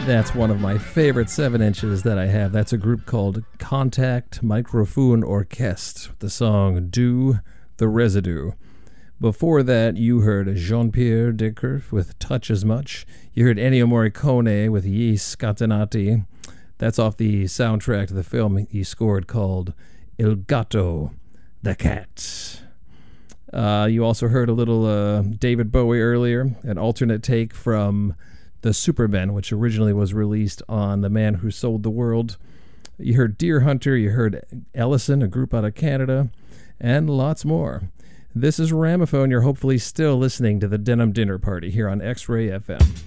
That's one of my favorite 7 inches that I have. That's a group called Contact Microphone Orchestre, the song Do the Residue. Before that, you heard Jean-Pierre Decker with Touch As Much. You heard Ennio Morricone with Gli Scatenati. That's off the soundtrack to the film he scored called Il Gatto, the Cat. You also heard a little David Bowie earlier, an alternate take from The Supermen, which originally was released on The Man Who Sold the World. You heard Deer Hunter, you heard Ellison, a group out of Canada, and lots more. This is Ramophone. You're hopefully still listening to the Denim Dinner Party here on X-Ray FM.